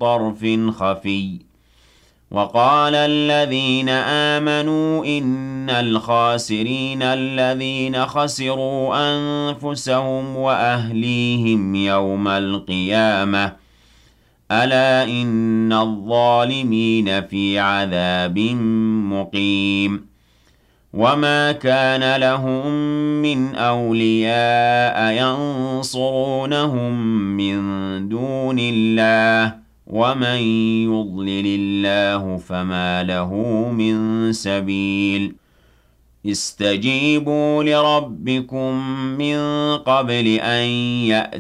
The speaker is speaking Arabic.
طرف خفي. وقال الذين آمنوا إن الخاسرين الذين خسروا أنفسهم وأهليهم يوم القيامة ألا إن الظالمين في عذاب مقيم. وما كان لهم من أولياء ينصرونهم من دون الله ومن يضلل الله فما له من سبيل. استجيبوا لربكم من قبل أن